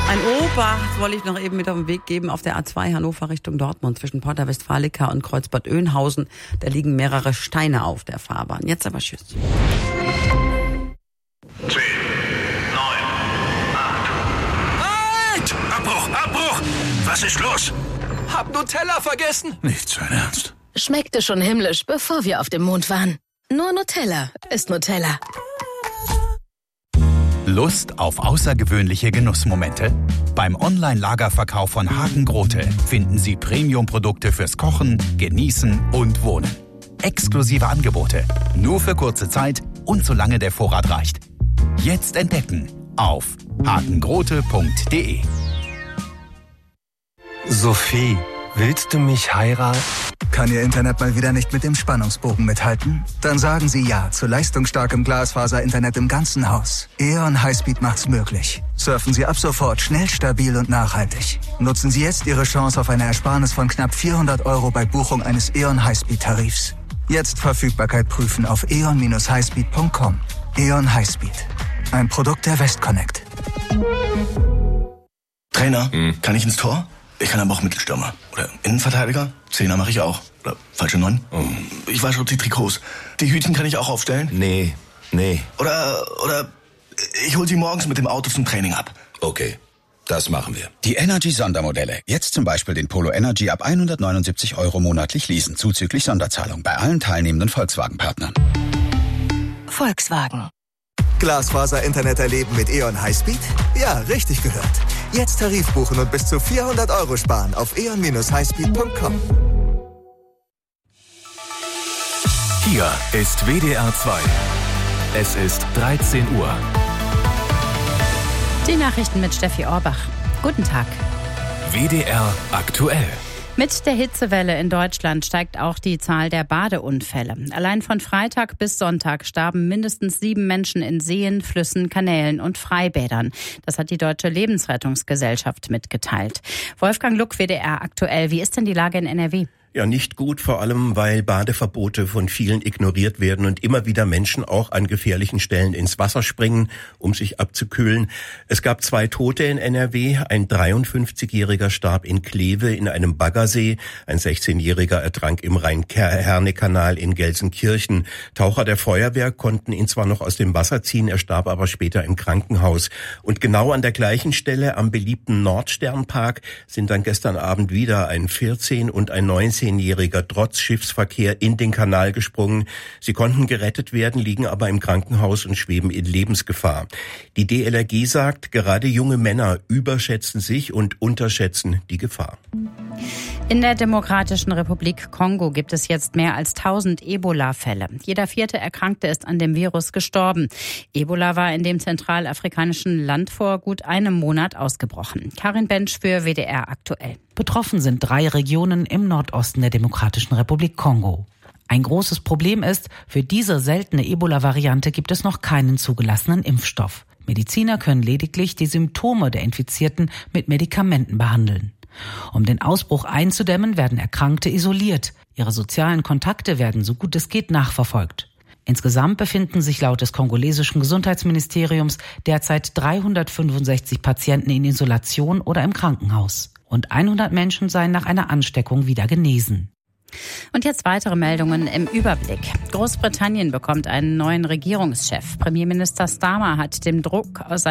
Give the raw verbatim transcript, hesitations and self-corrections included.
Ein Obacht wollte ich noch eben mit auf den Weg geben auf der A zwei Hannover Richtung Dortmund zwischen Porta Westfalica und Kreuzbad Oeynhausen. Da liegen mehrere Steine auf der Fahrbahn. Jetzt aber tschüss. zehn, neun, acht. Halt! Abbruch, Abbruch! Was ist los? Hab Nutella vergessen. Nicht sein Ernst. Schmeckte schon himmlisch, bevor wir auf dem Mond waren. Nur Nutella ist Nutella. Lust auf außergewöhnliche Genussmomente? Beim Online-Lagerverkauf von Hagen Grote finden Sie Premium-Produkte fürs Kochen, Genießen und Wohnen. Exklusive Angebote, nur für kurze Zeit und solange der Vorrat reicht. Jetzt entdecken auf hagengrote punkt de. Sophie, willst du mich heiraten? Kann Ihr Internet mal wieder nicht mit dem Spannungsbogen mithalten? Dann sagen Sie ja zu leistungsstarkem Glasfaser-Internet im ganzen Haus. E O N Highspeed macht's möglich. Surfen Sie ab sofort schnell, stabil und nachhaltig. Nutzen Sie jetzt Ihre Chance auf eine Ersparnis von knapp vierhundert Euro bei Buchung eines E O N Highspeed-Tarifs. Jetzt Verfügbarkeit prüfen auf e o n dash highspeed punkt com. E O N Highspeed. Ein Produkt der Westconnect. Trainer, hm. kann ich ins Tor? Ich kann aber auch Mittelstürmer. Oder Innenverteidiger. Zehner mache ich auch. Oder falsche Neun. Oh. Ich wasche die Trikots. Die Hütchen kann ich auch aufstellen. Nee, nee. Oder, oder ich hol sie morgens mit dem Auto zum Training ab. Okay, das machen wir. Die Energy-Sondermodelle. Jetzt zum Beispiel den Polo Energy ab hundertneunundsiebzig Euro monatlich leasen, zuzüglich Sonderzahlung bei allen teilnehmenden Volkswagen-Partnern. Volkswagen. Glasfaser-Internet erleben mit E O N Highspeed? Ja, richtig gehört. Jetzt Tarif buchen und bis zu vierhundert Euro sparen auf e o n dash highspeed punkt com. Hier ist W D R zwei. Es ist dreizehn Uhr. Die Nachrichten mit Steffi Orbach. Guten Tag. W D R aktuell. Mit der Hitzewelle in Deutschland steigt auch die Zahl der Badeunfälle. Allein von Freitag bis Sonntag starben mindestens sieben Menschen in Seen, Flüssen, Kanälen und Freibädern. Das hat die Deutsche Lebensrettungsgesellschaft mitgeteilt. Wolfgang Luck, W D R aktuell. Wie ist denn die Lage in N R W? Ja, nicht gut, vor allem, weil Badeverbote von vielen ignoriert werden und immer wieder Menschen auch an gefährlichen Stellen ins Wasser springen, um sich abzukühlen. Es gab zwei Tote in N R W. Ein dreiundfünfzigjähriger starb in Kleve in einem Baggersee. Ein sechzehnjähriger ertrank im Rhein-Herne-Kanal in Gelsenkirchen. Taucher der Feuerwehr konnten ihn zwar noch aus dem Wasser ziehen, er starb aber später im Krankenhaus. Und genau an der gleichen Stelle am beliebten Nordsternpark sind dann gestern Abend wieder ein vierzehn- und ein neunzehnjähriger trotz Schiffsverkehr in den Kanal gesprungen. Sie konnten gerettet werden, liegen aber im Krankenhaus und schweben in Lebensgefahr. Die D L R G sagt, gerade junge Männer überschätzen sich und unterschätzen die Gefahr. In der Demokratischen Republik Kongo gibt es jetzt mehr als tausend Ebola-Fälle. Jeder vierte Erkrankte ist an dem Virus gestorben. Ebola war in dem zentralafrikanischen Land vor gut einem Monat ausgebrochen. Karin Bensch für W D R aktuell. Betroffen sind drei Regionen im Nordosten der Demokratischen Republik Kongo. Ein großes Problem ist, für diese seltene Ebola-Variante gibt es noch keinen zugelassenen Impfstoff. Mediziner können lediglich die Symptome der Infizierten mit Medikamenten behandeln. Um den Ausbruch einzudämmen, werden Erkrankte isoliert. Ihre sozialen Kontakte werden so gut es geht nachverfolgt. Insgesamt befinden sich laut des kongolesischen Gesundheitsministeriums derzeit dreihundertfünfundsechzig Patienten in Isolation oder im Krankenhaus. Und hundert Menschen seien nach einer Ansteckung wieder genesen. Und jetzt weitere Meldungen im Überblick. Großbritannien bekommt einen neuen Regierungschef. Premierminister Starmer hat dem Druck aus